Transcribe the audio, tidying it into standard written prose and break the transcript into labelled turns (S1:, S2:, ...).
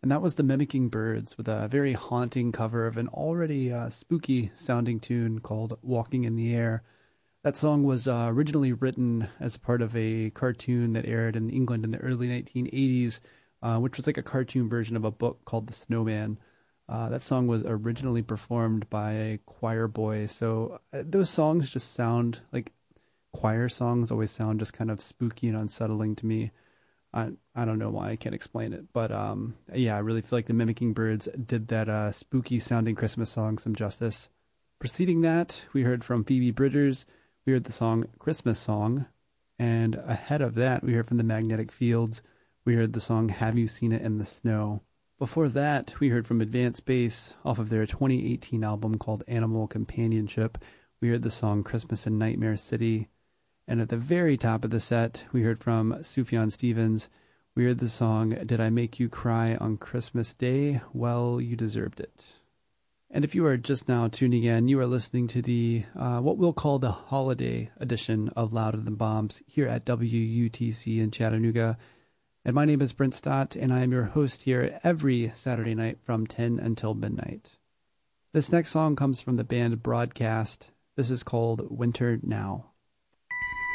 S1: And that was the Mimicking Birds with a very haunting cover of an already spooky sounding tune called Walking in the Air. That song was originally written as part of a cartoon that aired in England in the early 1980s, which was like a cartoon version of a book called The Snowman. That song was originally performed by a choir boy. So those songs just sound like choir songs always sound just kind of spooky and unsettling to me. I don't know why, I can't explain it. But yeah, I really feel like the Mimicking Birds did that spooky sounding Christmas song some justice. Preceding that, we heard from Phoebe Bridgers. We heard the song Christmas Song. And ahead of that, we heard from the Magnetic Fields. We heard the song Have You Seen It in the Snow. Before that, we heard from Advanced Bass off of their 2018 album called Animal Companionship. We heard the song Christmas in Nightmare City. And at the very top of the set, we heard from Sufjan Stevens. We heard the song, Did I Make You Cry on Christmas Day? Well, you deserved it. And if you are just now tuning in, you are listening to the, what we'll call the holiday edition of Louder Than Bombs here at WUTC in Chattanooga. And my name is Brent Stott, and I am your host here every Saturday night from 10 until midnight. This next song comes from the band Broadcast. This is called Winter Now.